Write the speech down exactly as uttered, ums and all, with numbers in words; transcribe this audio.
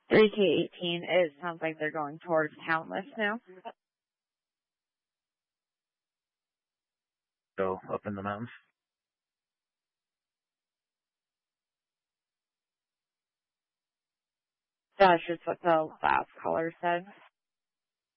three K eighteen, it sounds like they're going towards Countless now. Go up in the mountains. That's just what the last caller said.